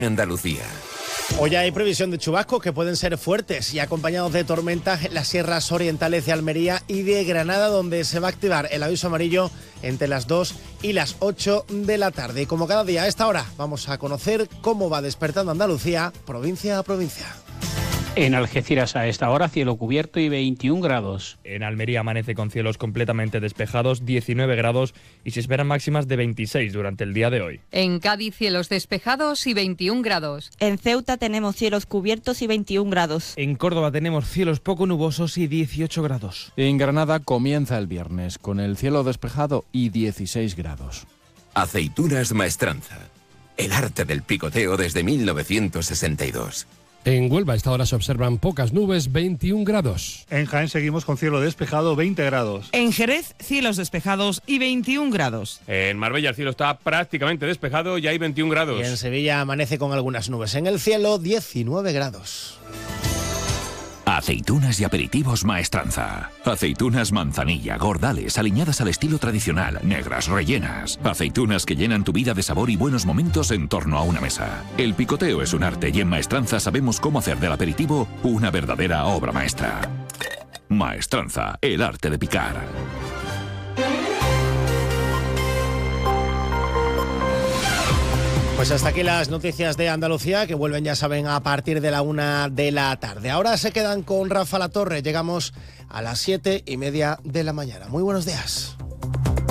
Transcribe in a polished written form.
Andalucía. Hoy hay previsión de chubascos que pueden ser fuertes y acompañados de tormentas en las sierras orientales de Almería y de Granada, donde se va a activar el aviso amarillo entre las 2 y las 8 de la tarde. Y como cada día a esta hora, vamos a conocer cómo va despertando Andalucía, provincia a provincia. En Algeciras a esta hora cielo cubierto y 21 grados. En Almería amanece con cielos completamente despejados, 19 grados y se esperan máximas de 26 durante el día de hoy. En Cádiz cielos despejados y 21 grados. En Ceuta tenemos cielos cubiertos y 21 grados. En Córdoba tenemos cielos poco nubosos y 18 grados. En Granada comienza el viernes con el cielo despejado y 16 grados. Aceitunas Maestranza. El arte del picoteo desde 1962. En Huelva a esta hora se observan pocas nubes, 21 grados. En Jaén seguimos con cielo despejado, 20 grados. En Jerez, cielos despejados y 21 grados. En Marbella el cielo está prácticamente despejado y hay 21 grados. Y en Sevilla amanece con algunas nubes en el cielo, 19 grados. Aceitunas y aperitivos Maestranza. Aceitunas manzanilla, gordales, aliñadas al estilo tradicional, negras, rellenas. Aceitunas que llenan tu vida de sabor y buenos momentos en torno a una mesa. El picoteo es un arte y en Maestranza sabemos cómo hacer del aperitivo una verdadera obra maestra. Maestranza, el arte de picar. Pues hasta aquí las noticias de Andalucía, que vuelven, ya saben, a partir de la 1 de la tarde. Ahora se quedan con Rafa La Torre. Llegamos a las 7:30 de la mañana. Muy buenos días.